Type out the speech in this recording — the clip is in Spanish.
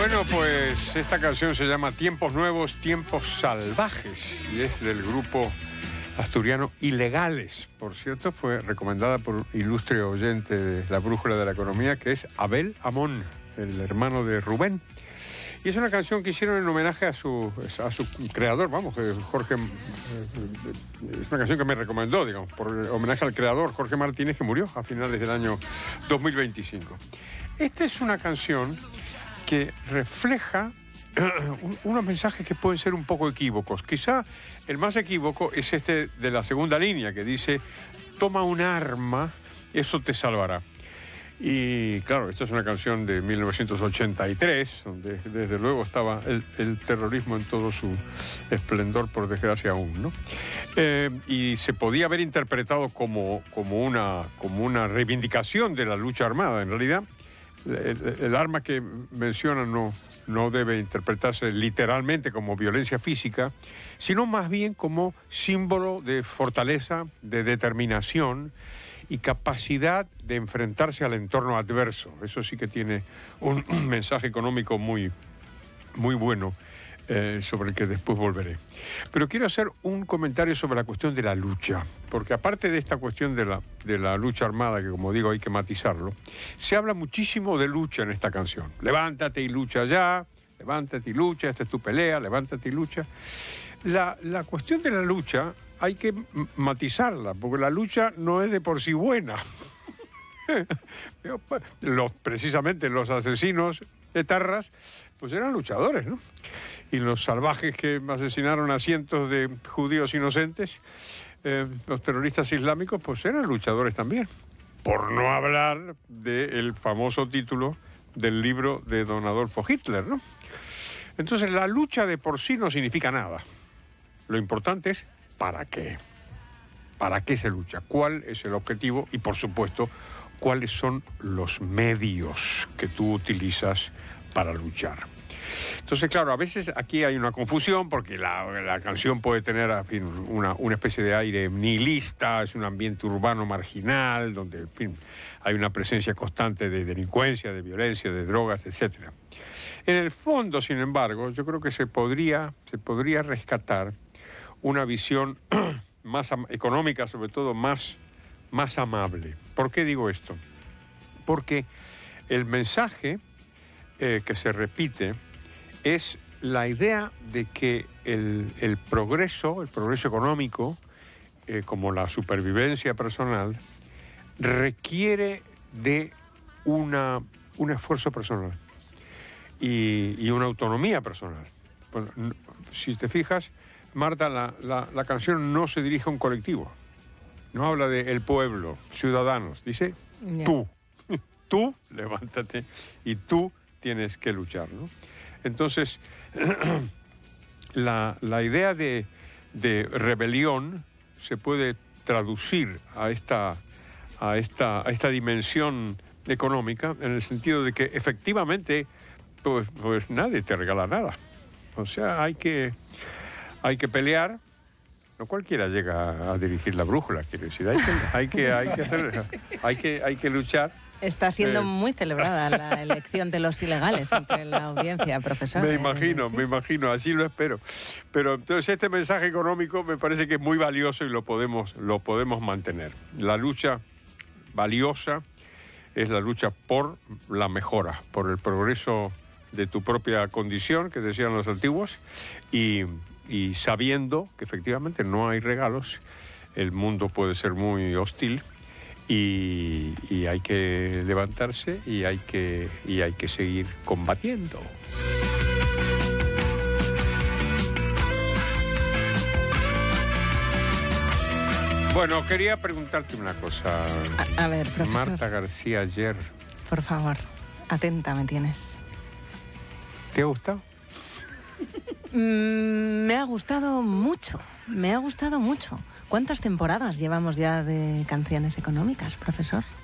Bueno, pues esta canción se llama Tiempos Nuevos, Tiempos Salvajes y es del grupo asturiano Ilegales. Por cierto, fue recomendada por un ilustre oyente de La Brújula de la Economía, que es Abel Amón, el hermano de Rubén. Y es una canción que hicieron en homenaje a su creador, vamos, Jorge. Es una canción que me recomendó, digamos, por homenaje al creador, Jorge Martínez, que murió a finales del año 2025. Esta es una canción que refleja unos mensajes que pueden ser un poco equívocos. Quizá el más equívoco es este de la segunda línea, que dice: toma un arma, eso te salvará. Y claro, esta es una canción de 1983, donde desde luego estaba el terrorismo en todo su esplendor, por desgracia aún, ¿no? Y se podía haber interpretado como una reivindicación de la lucha armada. En realidad, el arma que menciona no debe interpretarse literalmente como violencia física, sino más bien como símbolo de fortaleza, de determinación y capacidad de enfrentarse al entorno adverso. Eso sí que tiene un mensaje económico muy, muy bueno, sobre el que después volveré. Pero quiero hacer un comentario sobre la cuestión de la lucha, porque aparte de esta cuestión de la lucha armada, que como digo hay que matizarlo, se habla muchísimo de lucha en esta canción. Levántate y lucha ya, levántate y lucha, esta es tu pelea, levántate y lucha. La cuestión de la lucha hay que matizarla, porque la lucha no es de por sí buena. Precisamente los asesinos etarras pues eran luchadores, ¿no? Y los salvajes que asesinaron a cientos de judíos inocentes, los terroristas islámicos, pues eran luchadores también. Por no hablar del famoso título del libro de don Adolfo Hitler, ¿no? Entonces la lucha de por sí no significa nada. Lo importante es ¿para qué? ¿Para qué se lucha? ¿Cuál es el objetivo? Y por supuesto, ¿cuáles son los medios que tú utilizas para luchar? Entonces, claro, a veces aquí hay una confusión porque la canción puede tener, en fin, una especie de aire nihilista, es un ambiente urbano marginal, donde, en fin, hay una presencia constante de delincuencia, de violencia, de drogas, etc. En el fondo, sin embargo, yo creo que se podría rescatar una visión más económica, sobre todo más amable. ¿Por qué digo esto? Porque el mensaje que se repite es la idea de que el progreso económico, como la supervivencia personal, requiere de un esfuerzo personal y una autonomía personal. Bueno, si te fijas, Marta, la canción no se dirige a un colectivo, no habla de el pueblo, ciudadanos, dice tú levántate y tú tienes que luchar, ¿no? Entonces, la idea de rebelión se puede traducir a esta dimensión económica, en el sentido de que efectivamente pues nadie te regala nada. O sea, hay que pelear. No cualquiera llega a dirigir la brújula, quiero decir, hay que luchar. Está siendo muy celebrada la elección de los Ilegales entre la audiencia, profesor. Me imagino, así lo espero. Pero entonces este mensaje económico me parece que es muy valioso y lo podemos mantener. La lucha valiosa es la lucha por la mejora, por el progreso de tu propia condición, que decían los antiguos, y sabiendo que efectivamente no hay regalos, el mundo puede ser muy hostil y hay que levantarse y hay que seguir combatiendo. Bueno, quería preguntarte una cosa. A ver, profesor. Marta García Ayer. Por favor, atenta me tienes. ¿Te ha gustado? Me ha gustado mucho. ¿Cuántas temporadas llevamos ya de canciones económicas, profesor?